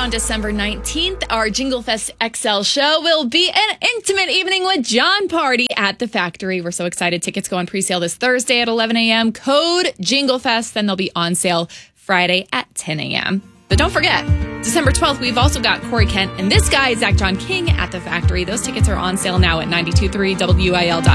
on December 19th, our Jingle Fest XL show will be an intimate evening with Jon Pardi at the Factory. We're so excited. Tickets go on pre-sale this Thursday at 11 a.m. Code Jingle Fest. Then they'll be on sale Friday at 10 a.m. But don't forget, December 12th, we've also got Corey Kent and this guy, Zach John King, at the Factory. Those tickets are on sale now at 92.3 WIL.com.